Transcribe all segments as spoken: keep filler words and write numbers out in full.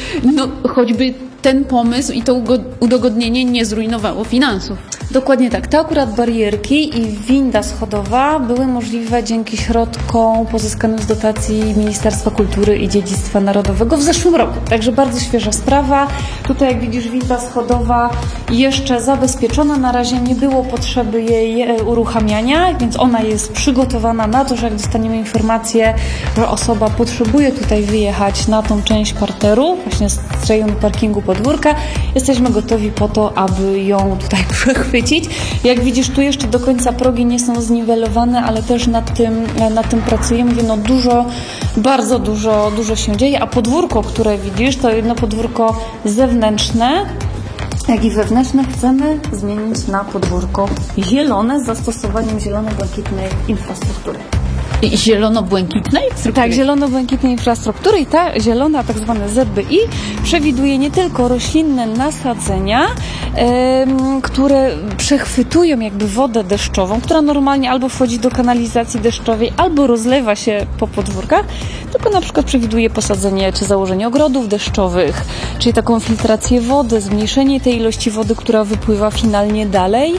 no choćby ten pomysł i to udogodnienie nie zrujnowało finansów. Dokładnie tak. Te akurat barierki i winda schodowa były możliwe dzięki środkom pozyskanym z dotacji Ministerstwa Kultury i Dziedzictwa Narodowego w zeszłym roku. Także bardzo świeża sprawa. Tutaj jak widzisz winda schodowa jeszcze zabezpieczona. Na razie nie było potrzeby jej uruchamiania, więc ona jest przygotowana na to, że jak dostaniemy informację, że osoba potrzebuje tutaj wyjechać na tą część parteru, właśnie z rejonu parkingu podwórka, jesteśmy gotowi po to, aby ją tutaj przechwycić. Jak widzisz, tu jeszcze do końca progi nie są zniwelowane, ale też nad tym, nad tym pracujemy. No dużo, bardzo dużo, dużo się dzieje, a podwórko, które widzisz, to jedno podwórko zewnętrzne, jak i wewnętrzne chcemy zmienić na podwórko zielone z zastosowaniem zielono-błękitnej infrastruktury. I zielono-błękitnej struktury? Tak, zielono-błękitnej infrastruktury i ta zielona, tak zwane Z B I, przewiduje nie tylko roślinne nasadzenia, em, które przechwytują jakby wodę deszczową, która normalnie albo wchodzi do kanalizacji deszczowej, albo rozlewa się po podwórkach, tylko na przykład przewiduje posadzenie czy założenie ogrodów deszczowych, czyli taką filtrację wody, zmniejszenie tej ilości wody, która wypływa finalnie dalej,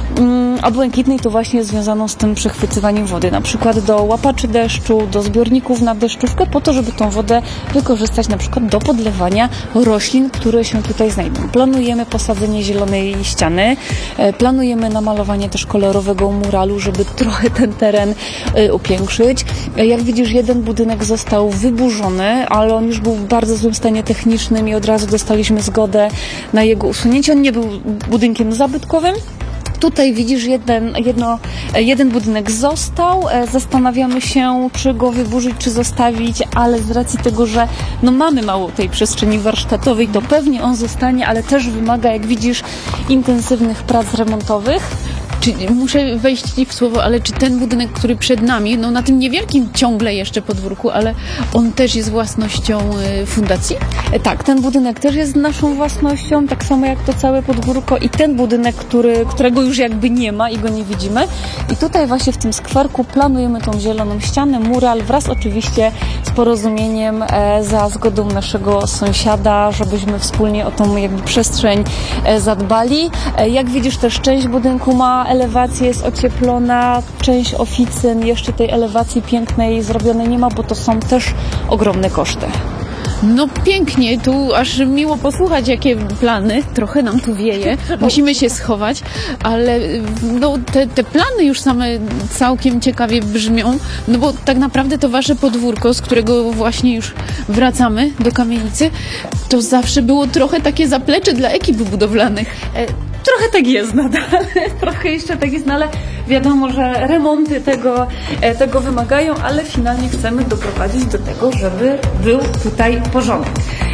a błękitnej to właśnie związaną z tym przechwytywaniem wody, na przykład do łapaczy deszczu, do zbiorników na deszczówkę, po to, żeby tą wodę wykorzystać na przykład do podlewania roślin, które się tutaj znajdą. Planujemy posadzenie zielonej ściany, planujemy namalowanie też kolorowego muralu, żeby trochę ten teren upiększyć. Jak widzisz, jeden budynek został wyburzony, ale on już był w bardzo złym stanie technicznym i od razu dostaliśmy zgodę na jego usunięcie. On nie był budynkiem zabytkowym. Tutaj widzisz, jeden, jedno, jeden budynek został. Zastanawiamy się, czy go wyburzyć, czy zostawić, ale z racji tego, że no mamy mało tej przestrzeni warsztatowej, to pewnie on zostanie, ale też wymaga, jak widzisz, intensywnych prac remontowych. Czy, muszę wejść Ci w słowo, ale czy ten budynek, który przed nami, no na tym niewielkim ciągle jeszcze podwórku, ale on też jest własnością fundacji? Tak, ten budynek też jest naszą własnością, tak samo jak to całe podwórko i ten budynek, który, którego już jakby nie ma i go nie widzimy. I tutaj właśnie w tym skwerku planujemy tą zieloną ścianę, mural, wraz oczywiście z porozumieniem e, za zgodą naszego sąsiada, żebyśmy wspólnie o tą jakby przestrzeń e, zadbali. E, jak widzisz, też część budynku ma elewacja, jest ocieplona, część oficyn, jeszcze tej elewacji pięknej zrobionej nie ma, bo to są też ogromne koszty. No pięknie, tu aż miło posłuchać, jakie plany, trochę nam tu wieje, musimy się schować, ale no, te, te plany już same całkiem ciekawie brzmią, no bo tak naprawdę to wasze podwórko, z którego właśnie już wracamy do kamienicy, to zawsze było trochę takie zaplecze dla ekip budowlanych. Trochę tak jest nadal, trochę jeszcze tak jest, no ale wiadomo, że remonty tego, tego wymagają, ale finalnie chcemy doprowadzić do tego, żeby był tutaj porządek.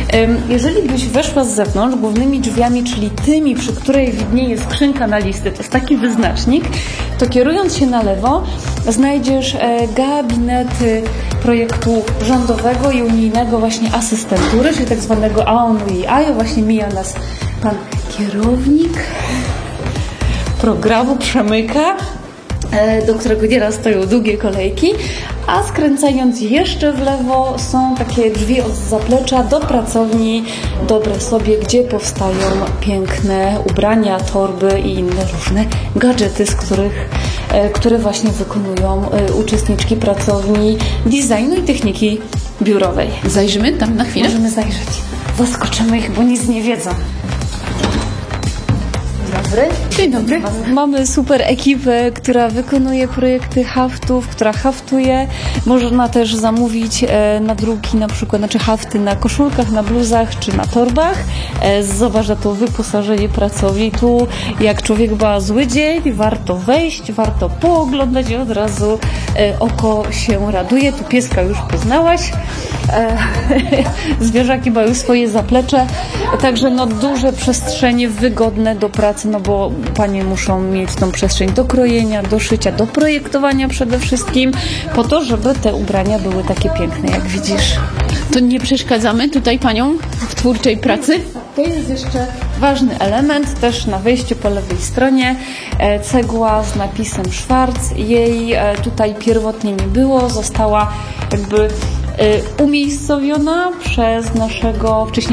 Jeżeli byś weszła z zewnątrz głównymi drzwiami, czyli tymi, przy której widnieje skrzynka na listy, to jest taki wyznacznik, to kierując się na lewo znajdziesz gabinety projektu rządowego i unijnego właśnie asystentury, czyli tak zwanego A O N U i A I O. Właśnie mija nas pan kierownik programu Przemyka, do którego nieraz stoją długie kolejki, a skręcając jeszcze w lewo są takie drzwi od zaplecza do pracowni Dobre Sobie, gdzie powstają piękne ubrania, torby i inne różne gadżety, z których, które właśnie wykonują uczestniczki pracowni designu i techniki biurowej. Zajrzymy tam na chwilę? Możemy zajrzeć. Zaskoczymy ich, bo nic nie wiedzą. Dobry. Dzień dobry. Mamy super ekipę, która wykonuje projekty haftów, która haftuje. Można też zamówić nadruki, na przykład, znaczy hafty na koszulkach, na bluzach czy na torbach. Zobacz na to wyposażenie pracowni. Tu jak człowiek ma zły dzień, warto wejść, warto pooglądać i od razu oko się raduje. Tu pieska już poznałaś. Zwierzaki mają swoje zaplecze, także no duże przestrzenie wygodne do pracy, no bo panie muszą mieć tą przestrzeń do krojenia, do szycia, do projektowania przede wszystkim, po to, żeby te ubrania były takie piękne, jak widzisz. To nie przeszkadzamy tutaj paniom w twórczej pracy? To jest jeszcze ważny element, też na wejściu po lewej stronie cegła z napisem Schwarz. Jej tutaj pierwotnie nie było, została jakby umiejscowiona przez naszego wcześniej